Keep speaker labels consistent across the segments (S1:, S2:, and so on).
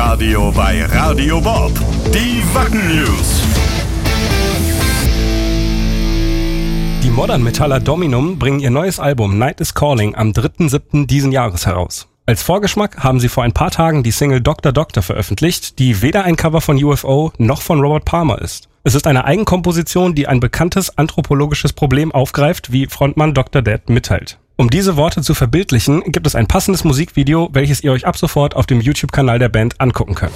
S1: Radio bei Radio Bob. Die Wacken News.
S2: Die Modern Metaller Dominum bringen ihr neues Album Night is Calling am 3.7. diesen Jahres heraus. Als Vorgeschmack haben sie vor ein paar Tagen die Single Dr. Doctor veröffentlicht, die weder ein Cover von UFO noch von Robert Palmer ist. Es ist eine Eigenkomposition, die ein bekanntes anthropologisches Problem aufgreift, wie Frontmann Dr. Dead mitteilt. Um diese Worte zu verbildlichen, gibt es ein passendes Musikvideo, welches ihr euch ab sofort auf dem YouTube-Kanal der Band angucken könnt.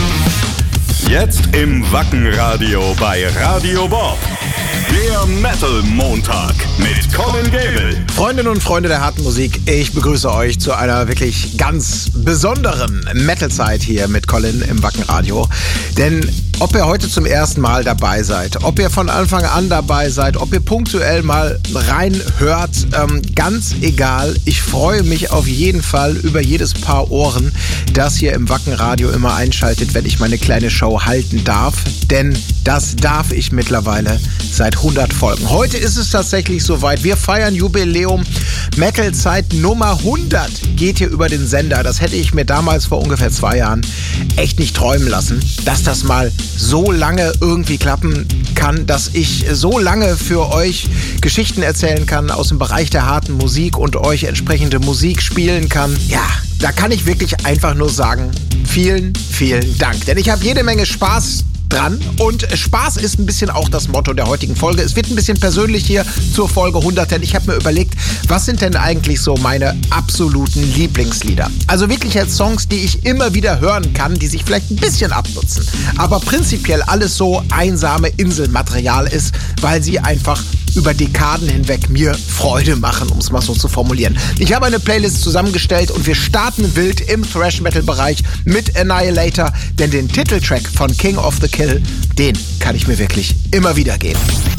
S1: Jetzt im Wackenradio bei Radio Bob. Der Metal Montag mit Colin Gable.
S3: Freundinnen und Freunde der harten Musik, ich begrüße euch zu einer wirklich ganz besonderen Metal-Zeit hier mit Colin im Wackenradio. Denn ob ihr heute zum ersten Mal dabei seid, ob ihr von Anfang an dabei seid, ob ihr punktuell mal reinhört, ganz egal. Ich freue mich auf jeden Fall über jedes Paar Ohren, das hier im Wackenradio immer einschaltet, wenn ich meine kleine Show halten darf. Denn das darf ich mittlerweile seit 100 Folgen. Heute ist es tatsächlich soweit. Wir feiern Jubiläum. Metal-Zeit Nummer 100 geht hier über den Sender. Das hätte ich mir damals vor ungefähr 2 Jahren echt nicht träumen lassen, dass das mal so lange irgendwie klappen kann, dass ich so lange für euch Geschichten erzählen kann aus dem Bereich der harten Musik und euch entsprechende Musik spielen kann. Ja, da kann ich wirklich einfach nur sagen, vielen, vielen Dank. Denn ich habe jede Menge Spaß dran und Spaß ist ein bisschen auch das Motto der heutigen Folge. Es wird ein bisschen persönlich hier zur Folge 100, denn ich habe mir überlegt, was sind denn eigentlich so meine absoluten Lieblingslieder? Also wirklich jetzt Songs, die ich immer wieder hören kann, die sich vielleicht ein bisschen abnutzen, aber prinzipiell alles so einsame Inselmaterial ist, weil sie einfach über Dekaden hinweg mir Freude machen, um es mal so zu formulieren. Ich habe eine Playlist zusammengestellt und wir starten wild im Thrash-Metal-Bereich mit Annihilator, denn den Titeltrack von King of the Kill, den kann ich mir wirklich immer wieder geben.